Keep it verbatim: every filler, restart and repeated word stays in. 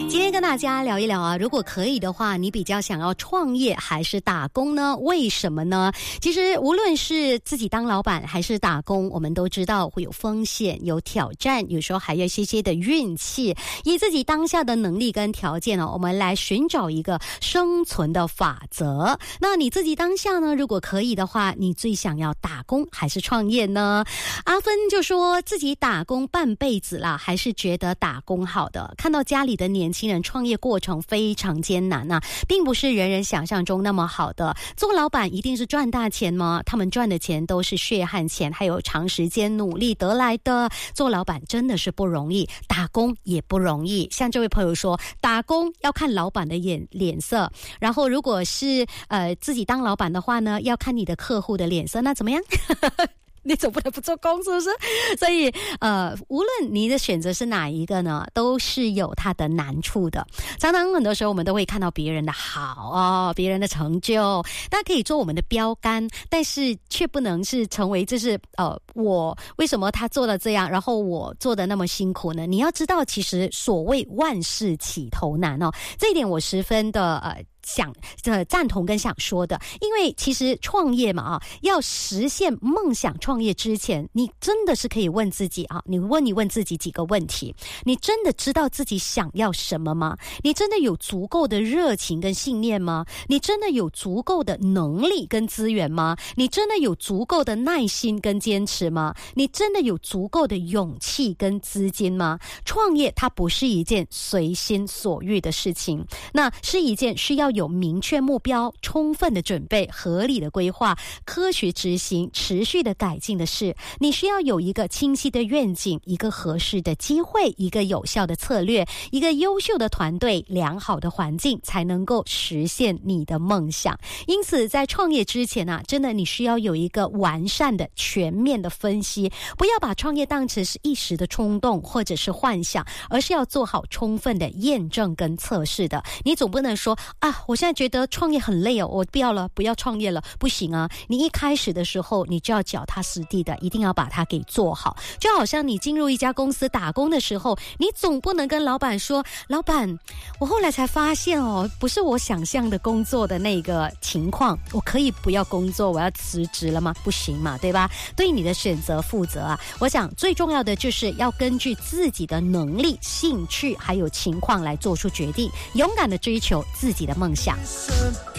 今天跟大家聊一聊啊，如果可以的话，你比较想要创业还是打工呢？为什么呢？其实无论是自己当老板还是打工，我们都知道会有风险、有挑战，有时候还有一些些的运气。以自己当下的能力跟条件呢，我们来寻找一个生存的法则。那你自己当下呢，如果可以的话，你最想要打工还是创业呢？阿芬就说自己打工半辈子啦，还是觉得打工好的。看到家里的年轻人创业过程非常艰难啊，并不是人人想象中那么好的。做老板一定是赚大钱吗？他们赚的钱都是血汗钱，还有长时间努力得来的。做老板真的是不容易，打工也不容易。像这位朋友说，打工要看老板的眼脸色，然后如果是呃自己当老板的话呢，要看你的客户的脸色，那怎么样？你总不能不做工，是不是？所以呃，无论你的选择是哪一个呢，都是有它的难处的。常常很多时候我们都会看到别人的好哦，别人的成就，那可以做我们的标杆，但是却不能是成为就是呃，我为什么他做了这样，然后我做的那么辛苦呢？你要知道，其实所谓万事起头难哦，这一点我十分的呃。想呃赞同跟想说的，因为其实创业嘛啊，要实现梦想创业之前，你真的是可以问自己啊，你问你问自己几个问题：你真的知道自己想要什么吗？你真的有足够的热情跟信念吗？你真的有足够的能力跟资源吗？你真的有足够的耐心跟坚持吗？你真的有足够的勇气跟资金吗？创业它不是一件随心所欲的事情，那是一件需要有明确目标、充分的准备、合理的规划、科学执行、持续的改进的事。你需要有一个清晰的愿景，一个合适的机会，一个有效的策略，一个优秀的团队，良好的环境，才能够实现你的梦想。因此在创业之前啊，真的你需要有一个完善的全面的分析，不要把创业当成是一时的冲动或者是幻想，而是要做好充分的验证跟测试的。你总不能说啊，我现在觉得创业很累哦，我不要了，不要创业了，不行啊！你一开始的时候，你就要脚踏实地的，一定要把它给做好。就好像你进入一家公司打工的时候，你总不能跟老板说，老板，我后来才发现哦，不是我想象的工作的那个情况，我可以不要工作，我要辞职了吗？不行嘛，对吧？对你的选择负责啊！我想最重要的就是要根据自己的能力、兴趣还有情况来做出决定，勇敢的追求自己的梦想。